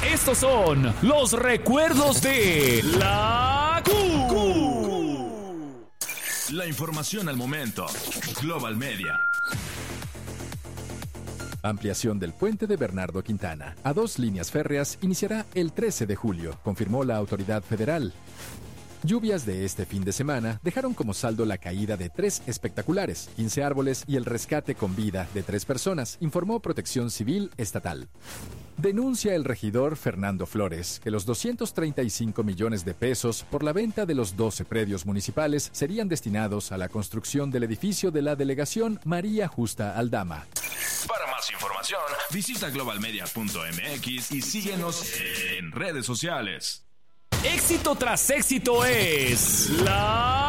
Estos son los recuerdos de la Q. La información al momento. Global Media. Ampliación del puente de Bernardo Quintana a 2 líneas férreas iniciará el 13 de julio, confirmó la autoridad federal. Lluvias de este fin de semana dejaron como saldo la caída de 3 espectaculares, 15 árboles y el rescate con vida de 3 personas, informó Protección Civil Estatal. Denuncia el regidor Fernando Flores que los 235 millones de pesos por la venta de los 12 predios municipales serían destinados a la construcción del edificio de la delegación María Justa Aldama. Para más información, visita globalmedia.mx y síguenos en redes sociales. Éxito tras éxito es la